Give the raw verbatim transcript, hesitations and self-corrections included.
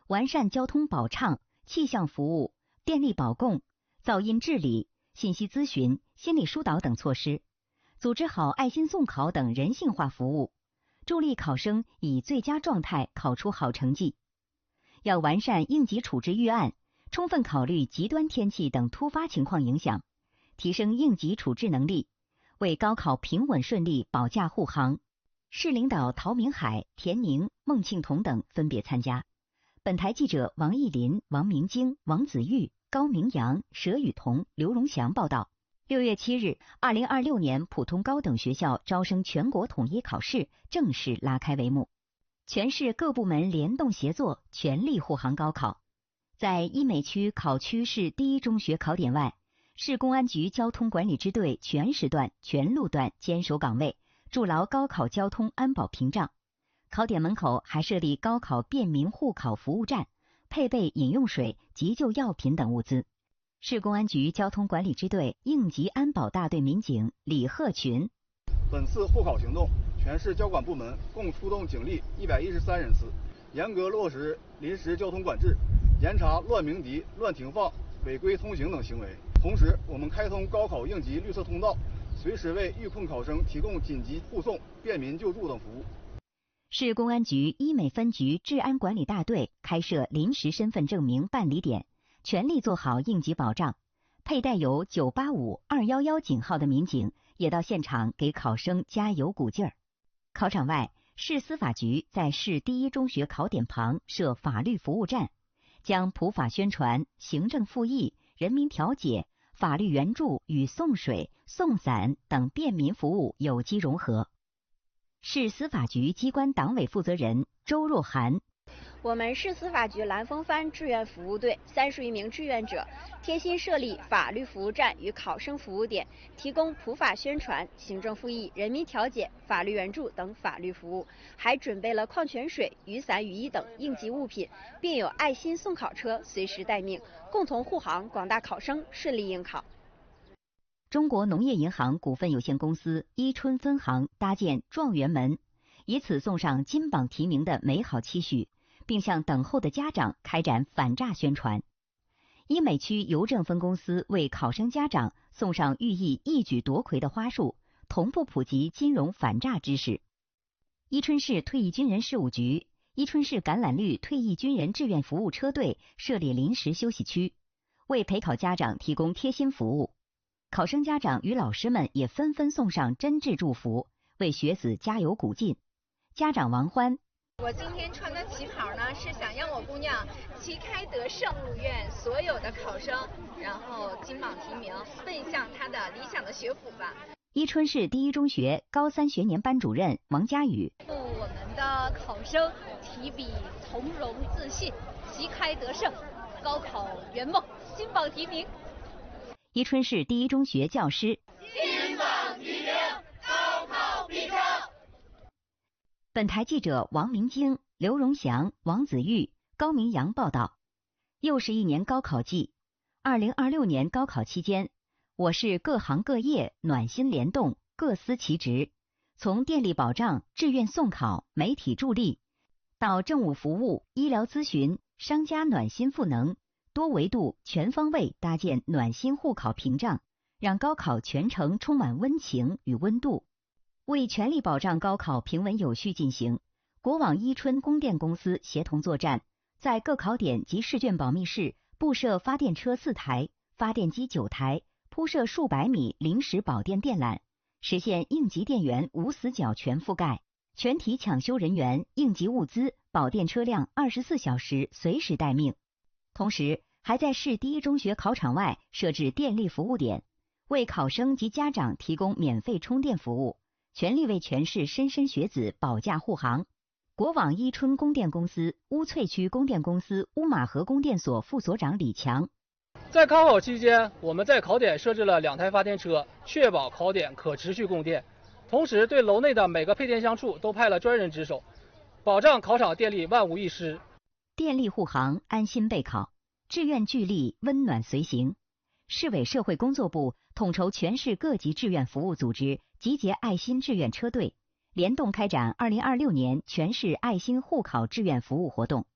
完善交通保畅、气象服务、电力保供、噪音治理、信息咨询、心理疏导等措施，组织好爱心送考等人性化服务，助力考生以最佳状态考出好成绩。要完善应急处置预案，充分考虑极端天气等突发情况影响，提升应急处置能力，为高考平稳顺利保驾护航。市领导陶明海、田宁、孟庆童等分别参加。本台记者王艺林、王明京、王子玉、高明阳、佘雨桐、刘荣祥报道。六月七日，二零二六年普通高等学校招生全国统一考试正式拉开帷幕。全市各部门联动协作，全力护航高考。在医美区考区市第一中学考点外，市公安局交通管理支队全时段、全路段坚守岗位，筑牢高考交通安保屏障。考点门口还设立高考便民护考服务站，配备饮用水、急救药品等物资。市公安局交通管理支队应急安保大队民警李鹤群： 本次护考行动，全市交管部门共出动警力一百一十三人次，严格落实临时交通管制，严查乱鸣笛、乱停放、违规通行等行为。同时，我们开通高考应急绿色通道，随时为遇困考生提供紧急护送、便民救助等服务。 市公安局医美分局治安管理大队开设临时身份证明办理点，全力做好应急保障。佩戴有九八五、二一一警号的民警也到现场给考生加油鼓劲儿。考场外，市司法局在市第一中学考点旁设法律服务站，将普法宣传、行政复议、人民调解、法律援助与送水、送伞等便民服务有机融合。市司法局机关党委负责人周若涵： 我们市司法局蓝风帆志愿服务队三十余名志愿者贴心设立法律服务站与考生服务点，提供普法宣传、行政复议、人民调解、法律援助等法律服务，还准备了矿泉水、雨伞、雨衣等应急物品，并有爱心送考车随时待命，共同护航广大考生顺利应考。 中国农业银行股份有限公司伊春分行搭建状元门，以此送上金榜题名的美好期许，并向等候的家长开展反诈宣传。医美区邮政分公司为考生家长送上寓意一举夺魁的花束，同步普及金融反诈知识。伊春市退役军人事务局、伊春市橄榄绿退役军人志愿服务车队设立临时休息区，为陪考家长提供贴心服务。考生家长与老师们也纷纷送上真挚祝福，为学子加油鼓劲。家长王欢： 我今天穿的旗袍呢，是想让我姑娘旗开得胜，祝愿所有的考生，然后金榜题名，奔向她的理想的学府吧。 伊春市第一中学高三学年班主任王佳宇： 祝我们的考生提笔从容自信，旗开得胜，高考圆梦，金榜题名。 伊春市第一中学教师： 金榜题名，高考必胜。 本台记者王明京、刘荣祥、王子玉、高明阳报道。又是一年高考季，二零二六年高考期间，我市各行各业暖心联动，各司其职，从电力保障、志愿送考、媒体助力，到政务服务、医疗咨询、商家暖心赋能，多维度、全方位搭建暖心护考屏障，让高考全程充满温情与温度。为全力保障高考平稳有序进行，国网伊春供电公司协同作战，在各考点及试卷保密室布设发电车四台、发电机九台，铺设数百米临时保电电缆，实现应急电源无死角全覆盖，全体抢修人员、应急物资、保电车辆二十四小时随时待命。同时，还在市第一中学考场外设置电力服务点，为考生及家长提供免费充电服务，全力为全市莘莘学子保驾护航。国网伊春供电公司乌翠区供电公司乌马河供电所副所长李强： 在高考期间，我们在考点设置了两台发电车，确保考点可持续供电。同时，对楼内的每个配电箱处都派了专人值守，保障考场电力万无一失。 电力护航，安心备考，志愿聚力，温暖随行。市委社会工作部统筹全市各级志愿服务组织集结爱心志愿车队，联动开展二零二六年全市爱心护考志愿服务活动。